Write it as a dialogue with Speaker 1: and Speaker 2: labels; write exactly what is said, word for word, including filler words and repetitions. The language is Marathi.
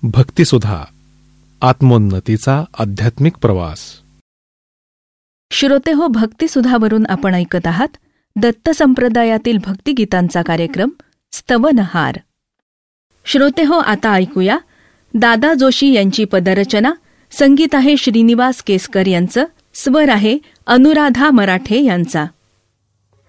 Speaker 1: भक्तिसुधा, आत्मोन्नतीचा आध्यात्मिक प्रवास.
Speaker 2: श्रोतेहो, भक्तिसुधावरून आपण ऐकत आहात दत्त संप्रदायातील भक्तिगीतांचा कार्यक्रम स्तवनहार. श्रोतेहो, आता ऐकूया दादा जोशी यांची पदरचना. संगीत आहे श्रीनिवास केसकर यांचं, स्वर आहे अनुराधा मराठे यांचा.